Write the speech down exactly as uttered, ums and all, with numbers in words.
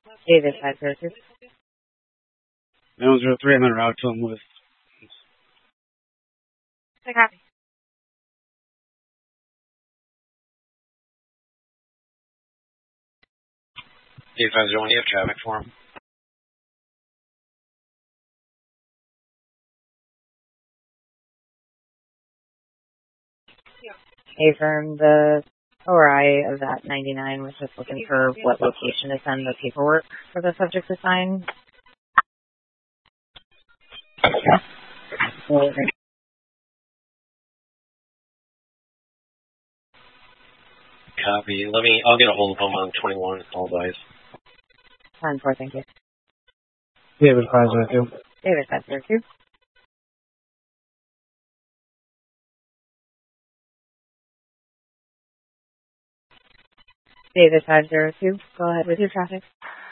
David five zero two. nine zero three, I'm going to route to him with. I copy. Dave five zero one, you have traffic for him. Affirm, the O R I of that ninety-nine was just looking for what location to send the paperwork for the subject to sign. Copy. Let me, I'll get a hold of him on twenty-one. Apologize. ten four, thank you. David five zero two. David five zero two. David five zero two, go ahead with your traffic.